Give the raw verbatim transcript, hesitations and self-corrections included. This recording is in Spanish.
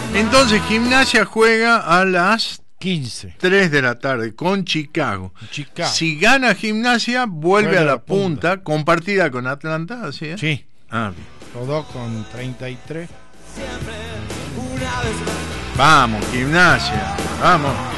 Entonces Gimnasia juega a las quince. tres de la tarde con Chicago. Chicago. Si gana Gimnasia, vuelve, vuelve a la, la punta, punta, compartida con Atlanta, ¿así es? Sí. Ah, bien. Los dos con treinta y tres. Vamos, Gimnasia, vamos.